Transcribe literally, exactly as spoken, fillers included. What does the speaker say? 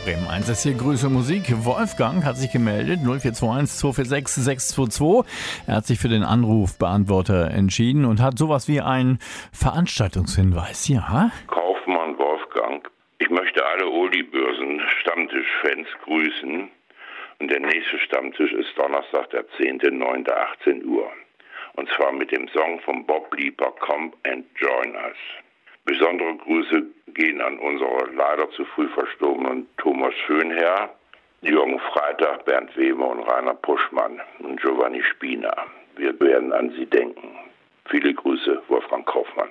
Bremen eins. Das ist hier Grüße Musik. Wolfgang hat sich gemeldet, null vier zwei eins zwei vier sechs sechs zwei zwei. Er hat sich für den Anrufbeantworter entschieden und hat sowas wie einen Veranstaltungshinweis. Ja? Kaufmann Wolfgang. Ich möchte alle Oldie-Börsen-Stammtisch-Fans grüßen. Und der nächste Stammtisch ist Donnerstag, der zehnten neunten achtzehn Uhr. Und zwar mit dem Song von Bob Lieper, Come and Join Us. Besondere Grüße gehen an unsere leider zu früh verstorbenen Thomas Schönherr, Jürgen Freitag, Bernd Weber und Rainer Puschmann und Giovanni Spina. Wir werden an Sie denken. Viele Grüße, Wolfgang Kaufmann.